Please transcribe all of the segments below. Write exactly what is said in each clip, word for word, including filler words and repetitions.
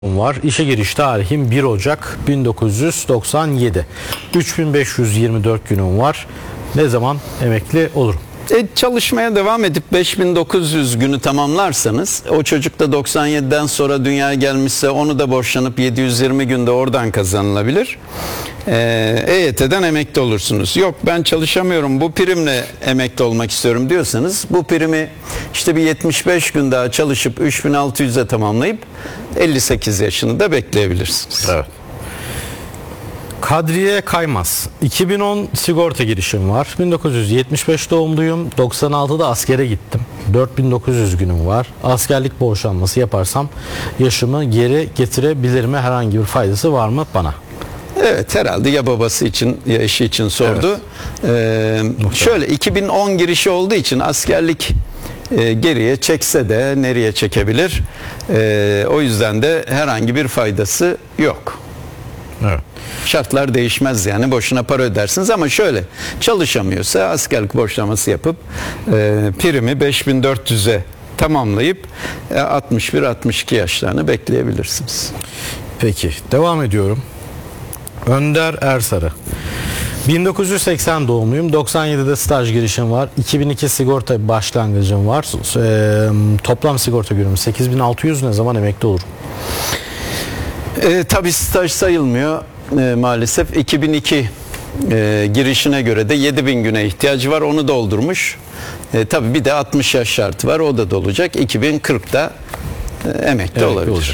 var. İşe giriş tarihim bir Ocak bin dokuz yüz doksan yedi. üç bin beş yüz yirmi dört günüm var. Ne zaman emekli olurum? E, çalışmaya devam edip beş bin dokuz yüz günü tamamlarsanız, o çocuk da doksan yediden sonra dünyaya gelmişse onu da borçlanıp yedi yüz yirmi günde oradan kazanılabilir. E, EYT'den emekli olursunuz. Yok, ben çalışamıyorum, bu primle emekli olmak istiyorum diyorsanız, bu primi işte bir yetmiş beş gün daha çalışıp üç bin altı yüze tamamlayıp elli sekiz yaşını da bekleyebilirsiniz. Evet. Kadriye Kaymaz. iki bin on sigorta girişim var. bin dokuz yüz yetmiş beş doğumluyum. doksan altıda askere gittim. dört bin dokuz yüz günüm var. Askerlik borçlanması yaparsam yaşımı geri getirebilir mi? Herhangi bir faydası var mı bana? Evet, herhalde ya babası için ya eşi için sordu. Evet. Ee, şöyle iki bin on girişi olduğu için askerlik e, geriye çekse de nereye çekebilir? E, o yüzden de herhangi bir faydası yok. Evet. Şartlar değişmez, yani boşuna para ödersiniz, ama şöyle, çalışamıyorsa askerlik borçlaması yapıp e, primi beş bin dört yüze tamamlayıp e, altmış bir altmış iki yaşlarını bekleyebilirsiniz. Peki, devam ediyorum. Önder Ersarı. bin dokuz yüz seksen doğumluyum. doksan yedide staj girişim var. iki bin iki sigorta başlangıcım var. E, toplam sigorta günüm sekiz bin altı yüz. Ne zaman emekli olurum? E, tabii staj sayılmıyor e, maalesef. iki bin iki e, girişine göre de yedi bin güne ihtiyacı var. Onu doldurmuş. E, tabii bir de altmış yaş şartı var. O da dolacak. iki bin kırkta e, emekli evet, olabilir. Olur.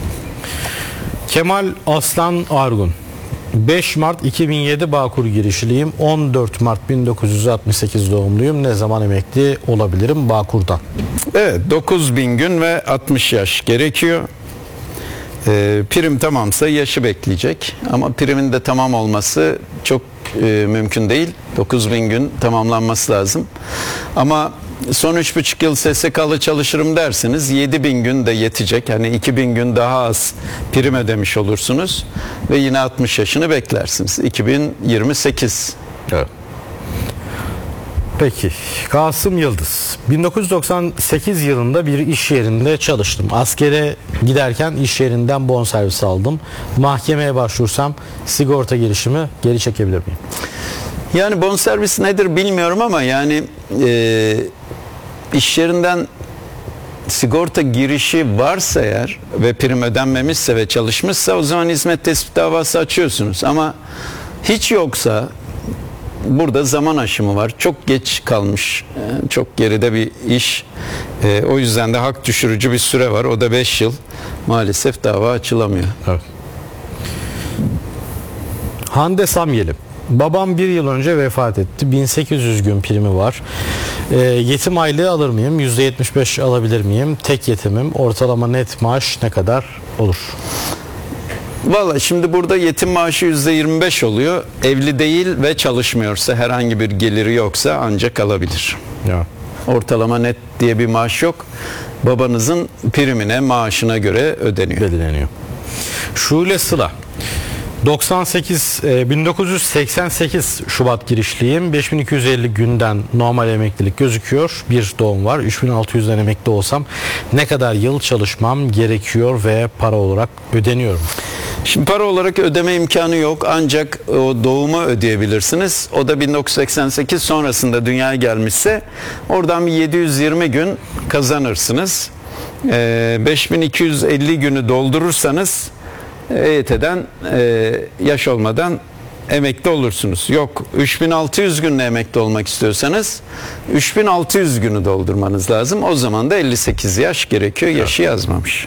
Kemal Aslan Argun. beş Mart iki bin yedi Bağkur girişliyim. on dört Mart bin dokuz yüz altmış sekiz doğumluyum. Ne zaman emekli olabilirim Bağkur'dan? Evet, dokuz bin gün ve altmış yaş gerekiyor. E, prim tamamsa yaşı bekleyecek, ama primin de tamam olması çok e, mümkün değil. dokuz bin gün tamamlanması lazım. Ama son üç buçuk yıl S S K'lı çalışırım derseniz yedi bin gün de yetecek. Hani iki bin gün daha az prim ödemiş olursunuz ve yine altmış yaşını beklersiniz. iki bin yirmi sekiz. Evet. Peki, Kasım Yıldız. bin dokuz yüz doksan sekiz yılında bir iş yerinde çalıştım. Askere giderken iş yerinden bonservis aldım. Mahkemeye başvursam sigorta girişimi geri çekebilir miyim? Yani bonservis nedir bilmiyorum, ama yani e, iş yerinden sigorta girişi varsa eğer ve prim ödenmemişse ve çalışmışsa, o zaman hizmet tespit davası açıyorsunuz. Ama hiç yoksa, burada zaman aşımı var. Çok geç kalmış. Çok geride bir iş. E, o yüzden de hak düşürücü bir süre var. O da beş yıl. Maalesef dava açılamıyor. Evet. Hande Samyelim. Babam bir yıl önce vefat etti. bin sekiz yüz gün primi var. E, yetim aylığı alır mıyım? yüzde yetmiş beş alabilir miyim? Tek yetimim. Ortalama net maaş ne kadar olur? Valla şimdi burada yetim maaşı yüzde yirmi beş oluyor. Evli değil ve çalışmıyorsa, herhangi bir geliri yoksa ancak alabilir. Ya. Ortalama net diye bir maaş yok. Babanızın primine, maaşına göre ödeniyor. Belirleniyor. Şule Sıla. doksan sekiz bin dokuz yüz seksen sekiz Şubat girişliyim. beş bin iki yüz elli günden normal emeklilik gözüküyor. Bir doğum var. üç bin altı yüzden emekli olsam ne kadar yıl çalışmam gerekiyor ve para olarak ödeniyor mu? Şimdi para olarak ödeme imkanı yok, ancak o doğumu ödeyebilirsiniz. O da bin dokuz yüz seksen sekiz sonrasında dünyaya gelmişse oradan bir yedi yüz yirmi gün kazanırsınız. Ee, beş bin iki yüz elli günü doldurursanız E Y T'den e, yaş olmadan emekli olursunuz. Yok, üç bin altı yüz günle emekli olmak istiyorsanız üç bin altı yüz günü doldurmanız lazım. O zaman da elli sekiz yaş gerekiyor. Yaşı yazmamış.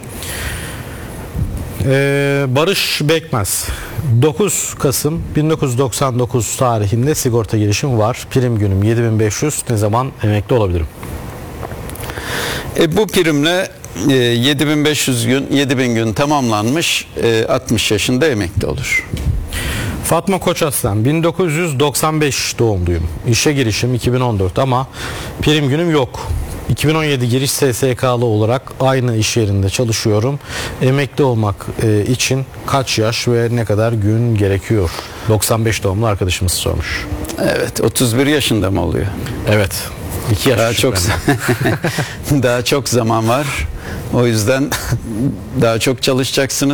Ee, Barış Bekmez. dokuz Kasım bin dokuz yüz doksan dokuz tarihinde sigorta girişim var. Prim günüm yedi bin beş yüz. Ne zaman emekli olabilirim? E, bu primle e, yedi bin beş yüz gün, yedi bin gün tamamlanmış, e, altmış yaşında emekli olur. Fatma Koçaslan. bin dokuz yüz doksan beş doğumluyum. İşe girişim iki bin on dört ama prim günüm yok. iki bin on yedi giriş S S K'lı olarak aynı iş yerinde çalışıyorum. Emekli olmak e, için kaç yaş ve ne kadar gün gerekiyor? doksan beş doğumlu arkadaşımız sormuş. Evet, otuz bir yaşında mı oluyor? Evet. İki yaş Daha küçük çok benden. daha çok zaman var. O yüzden daha çok çalışacaksınız.